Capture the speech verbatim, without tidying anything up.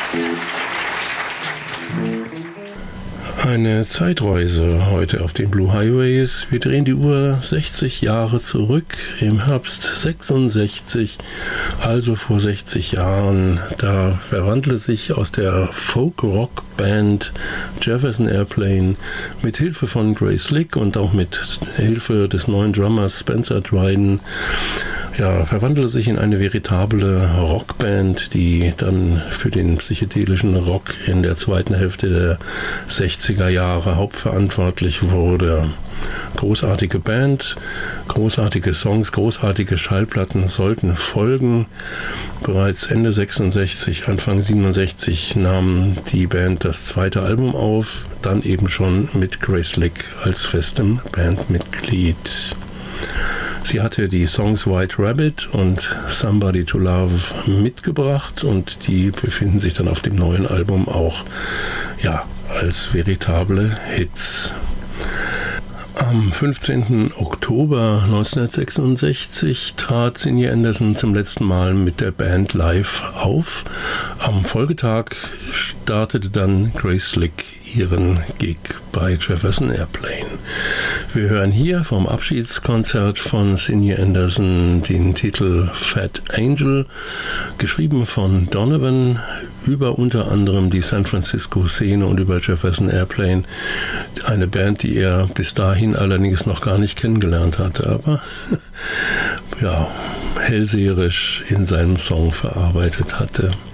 Eine Zeitreise heute auf den Blue Highways. Wir drehen die Uhr sechzig Jahre zurück, im Herbst sechsundsechzig, also vor sechzig Jahren. Da verwandelte sich aus der Folk-Rock-Band Jefferson Airplane mit Hilfe von Grace Slick und auch mit Hilfe des neuen Drummers Spencer Dryden Ja, verwandelte sich in eine veritable Rockband, die dann für den psychedelischen Rock in der zweiten Hälfte der sechziger Jahre hauptverantwortlich wurde. Großartige Band, großartige Songs, großartige Schallplatten sollten folgen. Bereits Ende sechsundsechzig, Anfang siebenundsechzig nahm die Band das zweite Album auf, dann eben schon mit Grace Slick als festem Bandmitglied. Sie hatte die Songs White Rabbit und Somebody to Love mitgebracht und die befinden sich dann auf dem neuen Album auch ja, als veritable Hits. Am fünfzehnten Oktober neunzehnhundertsechsundsechzig trat Cindy Anderson zum letzten Mal mit der Band live auf. Am Folgetag startete dann Grace Slick ihren Gig bei Jefferson Airplane. Wir hören hier vom Abschiedskonzert von Cindy Anderson den Titel Fat Angel, geschrieben von Donovan, über unter anderem die San Francisco-Szene und über Jefferson Airplane, eine Band, die er bis dahin allerdings noch gar nicht kennengelernt hatte, aber ja, hellseherisch in seinem Song verarbeitet hatte.